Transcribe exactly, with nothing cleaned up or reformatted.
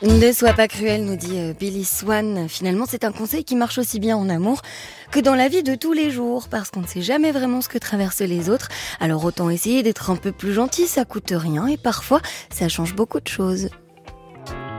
Ne sois pas cruel, nous dit euh, Billy Swan. Finalement, c'est un conseil qui marche aussi bien en amour que dans la vie de tous les jours, parce qu'on ne sait jamais vraiment ce que traversent les autres. Alors autant essayer d'être un peu plus gentil, ça coûte rien et parfois ça change beaucoup de choses.